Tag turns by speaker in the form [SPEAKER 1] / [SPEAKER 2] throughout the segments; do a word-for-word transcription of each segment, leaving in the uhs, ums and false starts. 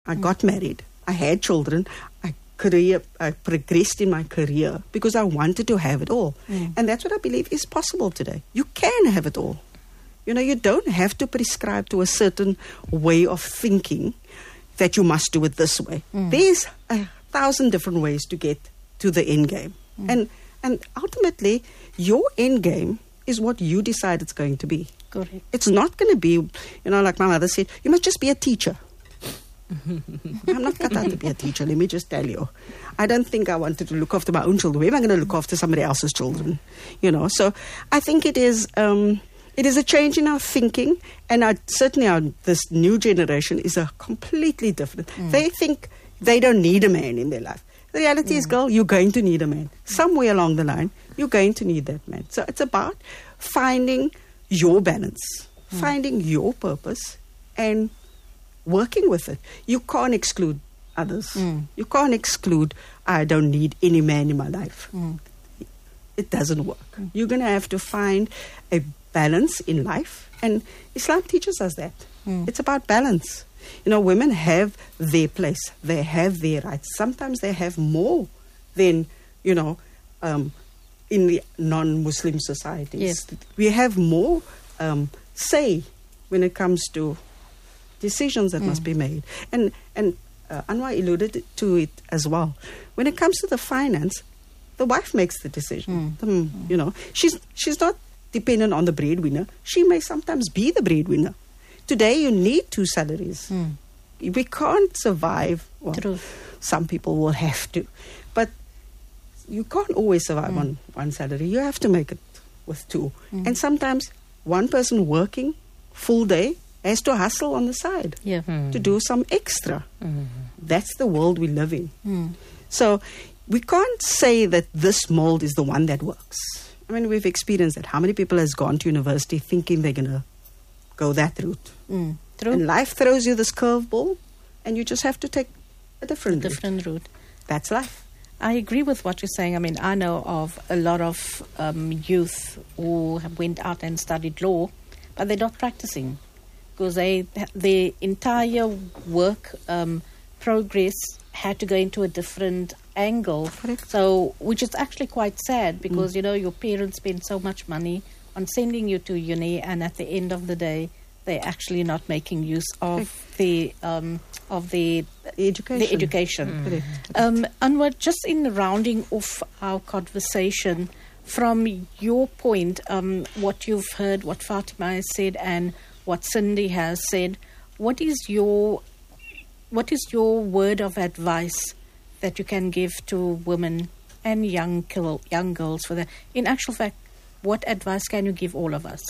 [SPEAKER 1] I mm. got married. I had children. I career. I progressed in my career because I wanted to have it all. Mm. And that's what I believe is possible today. You can have it all. You know, you don't have to prescribe to a certain way of thinking that you must do it this way. Mm. There's a thousand different ways to get to the end game. Mm. And and ultimately, your end game is what you decide it's going to be.
[SPEAKER 2] Correct.
[SPEAKER 1] It's not going to be, you know, like my mother said, you must just be a teacher. I'm not cut out to be a teacher, let me just tell you. I don't think I wanted to look after my own children. Where am I going to look after somebody else's children? You know, so I think it is um, it is a change in our thinking, and our, certainly our, this new generation is a completely different. Mm. They think they don't need a man in their life. The reality mm. is, girl, you're going to need a man. Somewhere along the line, you're going to need that man. So it's about finding your balance, mm. finding your purpose, and working with it. You can't exclude others. Mm. You can't exclude, I don't need any man in my life. Mm. It doesn't work. Mm. You're going to have to find a balance in life. And Islam teaches us that. Mm. It's about balance. You know, women have their place. They have their rights. Sometimes they have more than, you know, um, in the non-Muslim societies.
[SPEAKER 2] Yes.
[SPEAKER 1] We have more um, say when it comes to decisions that mm. must be made. And and uh, Anwar alluded to it as well. When it comes to the finance, the wife makes the decision. Mm. Um, you know, she's she's not dependent on the breadwinner. She may sometimes be the breadwinner. Today, you need two salaries. Mm. We can't survive. Well,
[SPEAKER 2] True.
[SPEAKER 1] Some people will have to. But you can't always survive mm. on one salary. You have to make it with two. Mm. And sometimes one person working full day has to hustle on the side
[SPEAKER 2] yeah. mm.
[SPEAKER 1] to do some extra.
[SPEAKER 2] Mm.
[SPEAKER 1] That's the world we live in.
[SPEAKER 2] Mm.
[SPEAKER 1] So we can't say that this mold is the one that works. I mean, we've experienced that. How many people has gone to university thinking they're going to go that route?
[SPEAKER 2] Mm. True.
[SPEAKER 1] And life throws you this curveball, and you just have to take a different,
[SPEAKER 2] a different route.
[SPEAKER 1] route. That's life.
[SPEAKER 2] I agree with what you're saying. I mean, I know of a lot of um, youth who have went out and studied law, but they're not practicing because they their entire work um, progress had to go into a different angle.
[SPEAKER 1] Correct.
[SPEAKER 2] So, which is actually quite sad because,
[SPEAKER 1] mm.
[SPEAKER 2] you know, your parents spend so much money on sending you to uni, and at the end of the day, they're actually not making use of Correct. the um, of the,
[SPEAKER 1] the education.
[SPEAKER 2] The education.
[SPEAKER 1] Mm.
[SPEAKER 2] Um, Anwar, just in rounding off our conversation, from your point, um, what you've heard, what Fatima has said, and what Cindy has said, what is your what is your word of advice that you can give to women and young young girls for that? In actual fact, what advice can you give all of us?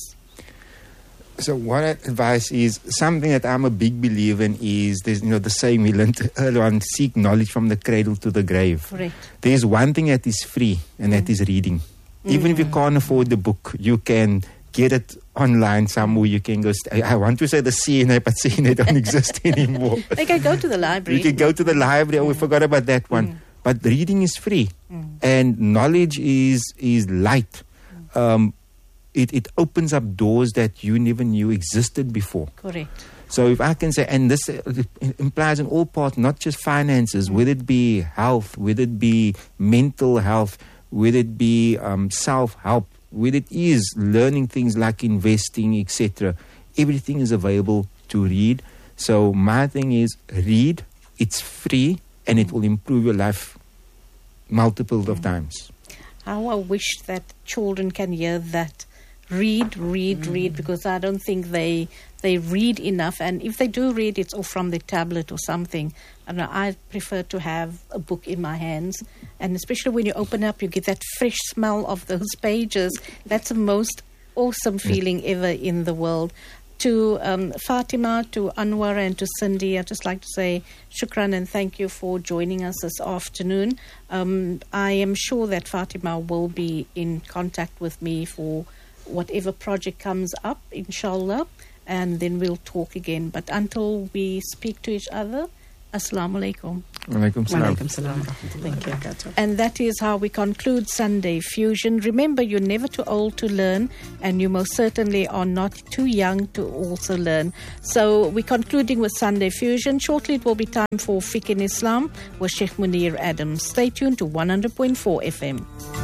[SPEAKER 3] So what advice is, something that I'm a big believer in is, there's, you know, the saying we learned earlier on, seek knowledge from the cradle to the grave.
[SPEAKER 2] Correct.
[SPEAKER 3] There's one thing that is free, and mm. that is reading. Mm. Even if you can't afford the book, you can get it online somewhere. You can go, st- I want to say the C N A, but C N A don't exist anymore.
[SPEAKER 2] They can go to the library.
[SPEAKER 3] You can go to the library, oh, we forgot about that one. Mm. But reading is free, mm. and knowledge is, is light. Um, It, it opens up doors that you never knew existed before.
[SPEAKER 2] Correct.
[SPEAKER 3] So if I can say, and this uh, implies in all parts, not just finances, mm. whether it be health, whether it be mental health, whether it be um, self-help, whether it is learning things like investing, et cetera, everything is available to read. So my thing is, read, it's free, and it will improve your life multiple mm. of times.
[SPEAKER 2] How I wish that children can hear that. Read, read, mm. read, because I don't think they they read enough. And if they do read, it's all from the tablet or something. I don't know, I prefer to have a book in my hands. And especially when you open up, you get that fresh smell of those pages. That's the most awesome feeling mm. ever in the world. To um, Fatima, to Anwar, and to Cindy, I'd just like to say shukran and thank you for joining us this afternoon. Um, I am sure that Fatima will be in contact with me for whatever project comes up, inshallah, and then we'll talk again. But until we speak to each other, Assalamu alaikum.
[SPEAKER 3] Walaikum salam.
[SPEAKER 1] Walaikum salam. Thank you.
[SPEAKER 2] And that is how we conclude Sunday Fusion. Remember, you're never too old to learn, and you most certainly are not too young to also learn. So we're concluding with Sunday Fusion. Shortly it will be time for Fiqh in Islam with Sheikh Munir Adams. Stay tuned to one hundred point four F M.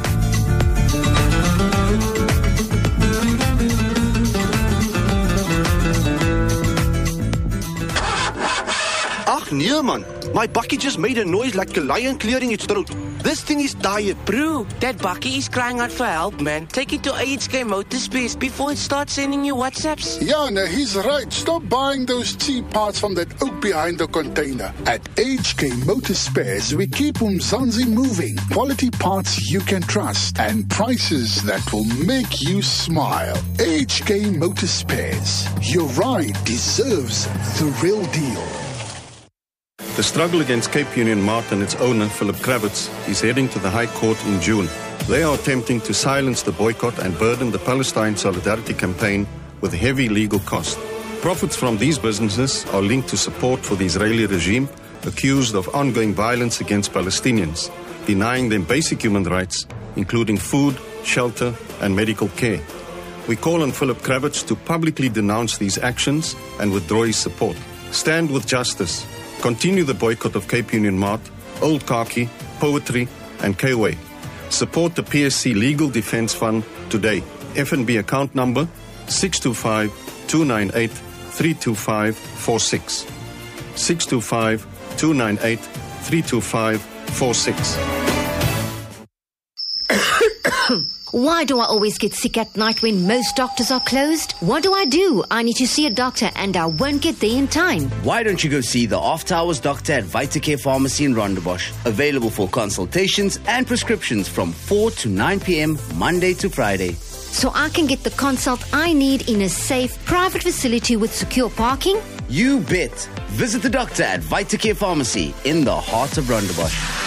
[SPEAKER 4] Ach nee man, my bakkie just made a noise like a lion clearing its throat. This thing is tired.
[SPEAKER 5] Bro, that bakkie is crying out for help, man. Take it to H K Motorspace before it starts sending you WhatsApps.
[SPEAKER 6] Yeah, no, he's right. Stop buying those cheap parts from that oak behind the container. At H K Motorspares, we keep Umzansi moving. Quality parts you can trust and prices that will make you smile. H K Motorspares. Your ride deserves the real deal.
[SPEAKER 7] The struggle against Cape Union Mart and its owner, Philip Kravitz, is heading to the High Court in June. They are attempting to silence the boycott and burden the Palestine Solidarity Campaign with heavy legal costs. Profits from these businesses are linked to support for the Israeli regime, accused of ongoing violence against Palestinians, denying them basic human rights, including food, shelter, and medical care. We call on Philip Kravitz to publicly denounce these actions and withdraw his support. Stand with justice. Continue the boycott of Cape Union Mart, Old Khaki, Poetry, and K-Way. Support the P S C Legal Defence Fund today. F N B account number six two five, two nine eight, three two five four six. six two five, two nine eight, three two five four six.
[SPEAKER 8] Why do I always get sick at night when most doctors are closed? What do I do? I need to see a doctor and I won't get there in time.
[SPEAKER 9] Why don't you go see the After Hours doctor at Vitacare Pharmacy in Rondebosch? Available for consultations and prescriptions from four to nine p.m. Monday to Friday.
[SPEAKER 8] So I can get the consult I need in a safe, private facility with secure parking?
[SPEAKER 9] You bet. Visit the doctor at Vitacare Pharmacy in the heart of Rondebosch.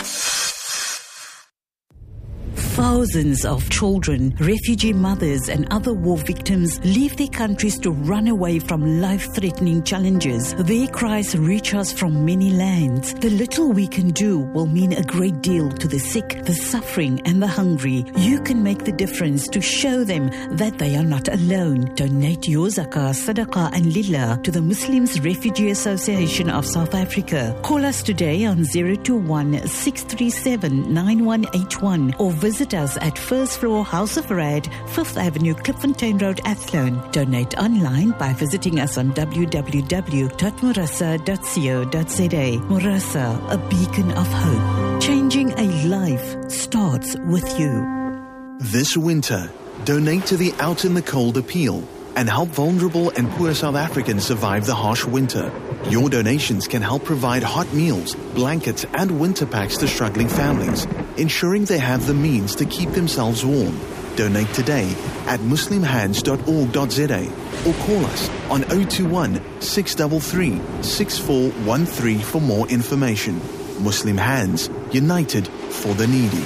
[SPEAKER 10] Thousands of children, refugee mothers and other war victims leave their countries to run away from life-threatening challenges. Their cries reach us from many lands. The little we can do will mean a great deal to the sick, the suffering and the hungry. You can make the difference to show them that they are not alone. Donate your zakah, sadaqah and lillah to the Muslims Refugee Association of South Africa. Call us today on zero two one, six three seven, nine one eight one or visit us at first floor House of Rad, fifth Avenue, Klipfontein Road, Athlone. Donate online by visiting us on w w w dot murasa dot co dot za. Murasa, a beacon of hope. Changing a life starts with you.
[SPEAKER 11] This winter, donate to the Out in the Cold appeal and help vulnerable and poor South Africans survive the harsh winter. Your donations can help provide hot meals, blankets and winter packs to struggling families, ensuring they have the means to keep themselves warm. Donate today at muslim hands dot org dot za or call us on zero two one, six three three, six four one three for more information. Muslim Hands, united for the needy.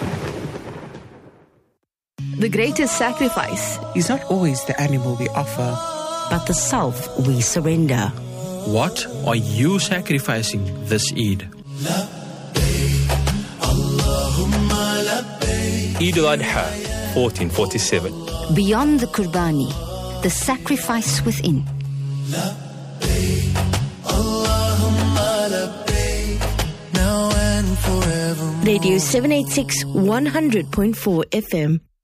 [SPEAKER 12] The greatest sacrifice
[SPEAKER 13] is not always the animal we offer,
[SPEAKER 12] but the self we surrender.
[SPEAKER 14] What are you sacrificing this Eid? Eid al-Adha, fourteen forty-seven.
[SPEAKER 8] Beyond the Qurbani, the sacrifice within.
[SPEAKER 12] Radio seven eighty-six, one hundred point four F M.